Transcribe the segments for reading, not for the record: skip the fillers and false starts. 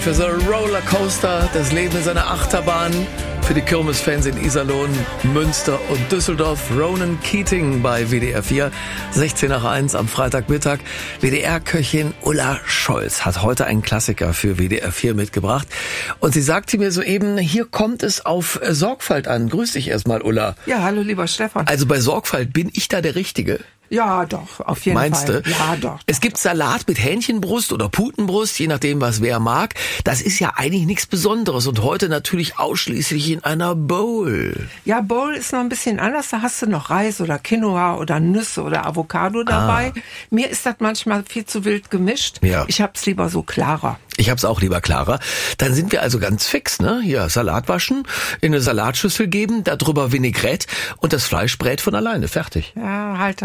Für so einen Rollercoaster, das Leben ist eine Achterbahn. Für die Kirmesfans in Iserlohn, Münster und Düsseldorf, Ronan Keating bei WDR 4, 16:01 am Freitagmittag. WDR-Köchin Ulla Scholz hat heute einen Klassiker für WDR 4 mitgebracht. Und sie sagte mir soeben, hier kommt es auf Sorgfalt an. Grüß dich erstmal, Ulla. Ja, hallo lieber Stefan. Also bei Sorgfalt bin ich da der Richtige? Ja, doch, auf jeden Meinst Fall. du? Ja, doch. Es gibt Salat mit Hähnchenbrust oder Putenbrust, je nachdem, was wer mag. Das ist ja eigentlich nichts Besonderes und heute natürlich ausschließlich in einer Bowl. Ja, Bowl ist noch ein bisschen anders. Da hast du noch Reis oder Quinoa oder Nüsse oder Avocado dabei. Mir ist das manchmal viel zu wild gemischt. Ja. Ich hab's lieber so klarer. Ich hab's auch lieber klarer. Dann sind wir also ganz fix, ne? Hier, Salat waschen, in eine Salatschüssel geben, da drüber Vinaigrette und das Fleisch brät von alleine. Fertig. Ja, halt.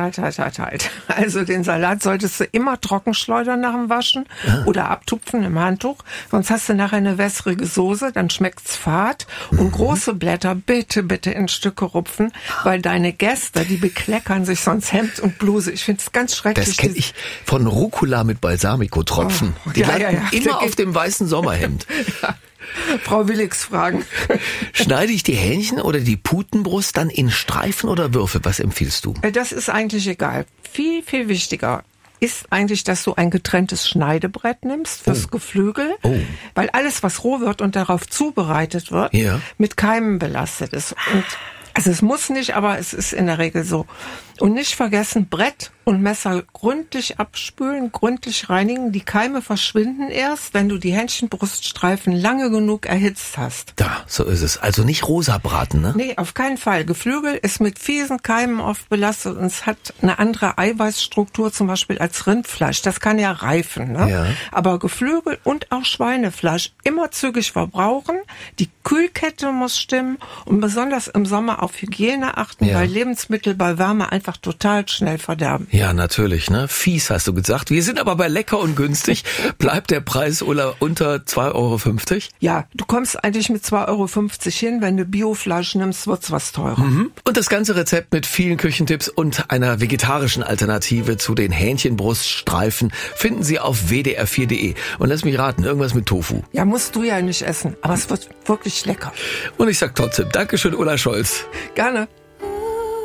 Also den Salat solltest du immer trocken schleudern nach dem Waschen oder abtupfen im Handtuch. Sonst hast du nachher eine wässrige Soße, dann schmeckt's fad. Und große Blätter bitte in Stücke rupfen, weil deine Gäste, die bekleckern sich sonst Hemd und Bluse. Ich find's ganz schrecklich. Das kenne ich von Rucola mit Balsamico-Tropfen. Die landen immer auf dem weißen Sommerhemd. Ja. Frau Willigs fragen. Schneide ich die Hähnchen oder die Putenbrust dann in Streifen oder Würfel? Was empfiehlst du? Das ist eigentlich egal. Viel, viel wichtiger ist eigentlich, dass du ein getrenntes Schneidebrett nimmst fürs Geflügel, weil alles, was roh wird und darauf zubereitet wird, mit Keimen belastet ist. Und also es muss nicht, aber es ist in der Regel so. Und nicht vergessen, Brett und Messer gründlich abspülen, gründlich reinigen. Die Keime verschwinden erst, wenn du die Hähnchenbruststreifen lange genug erhitzt hast. Da, so ist es. Also nicht rosa braten, ne? Nee, auf keinen Fall. Geflügel ist mit fiesen Keimen oft belastet und es hat eine andere Eiweißstruktur, zum Beispiel als Rindfleisch. Das kann ja reifen, ne? Ja. Aber Geflügel und auch Schweinefleisch immer zügig verbrauchen. Die Kühlkette muss stimmen und besonders im Sommer auf Hygiene achten, weil Lebensmittel bei Wärme einfach total schnell verderben. Ja, natürlich, ne? Fies hast du gesagt. Wir sind aber bei lecker und günstig. Bleibt der Preis, Ulla, unter 2,50 €? Ja, du kommst eigentlich mit 2,50 € hin. Wenn du Biofleisch nimmst, wird's was teurer. Und das ganze Rezept mit vielen Küchentipps und einer vegetarischen Alternative zu den Hähnchenbruststreifen finden Sie auf wdr4.de. Und lass mich raten, irgendwas mit Tofu. Ja, musst du ja nicht essen, aber es wird wirklich lecker. Und ich sag trotzdem, Dankeschön, Ulla Scholz. Gerne.